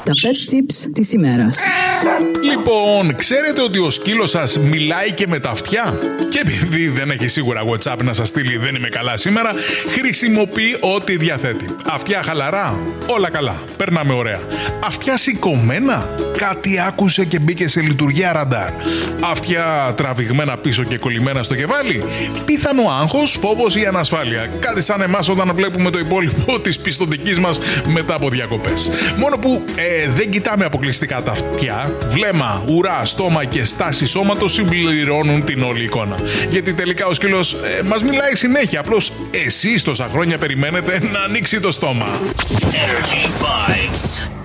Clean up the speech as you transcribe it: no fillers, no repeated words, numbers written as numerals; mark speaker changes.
Speaker 1: Τα pet tips της ημέρας.
Speaker 2: Λοιπόν, ξέρετε ότι ο σκύλος σας μιλάει και με τα αυτιά? Και επειδή δεν έχει σίγουρα WhatsApp να σας στείλει «Δεν είμαι καλά σήμερα», χρησιμοποιεί ό,τι διαθέτει. Αυτιά χαλαρά, όλα καλά, περνάμε ωραία. Αυτιά σηκωμένα, κάτι άκουσε και μπήκε σε λειτουργία ραντάρ. Αυτιά τραβηγμένα πίσω και κολλημένα στο κεφάλι, πιθανό άγχος, φόβος ή ανασφάλεια. Κάτι σαν εμάς όταν βλέπουμε το υπόλοιπο της πιστωτικής μας μετά από διακοπές. Μόνο που δεν κοιτάμε αποκλειστικά τα αυτιά. Βλέμμα, ουρά, στόμα και στάση σώματος συμπληρώνουν την όλη εικόνα. Γιατί τελικά ο σκύλος μας μιλάει συνέχεια. Απλώς εσείς τόσα χρόνια περιμένετε να ανοίξει το στόμα.
Speaker 3: Energy Vibes.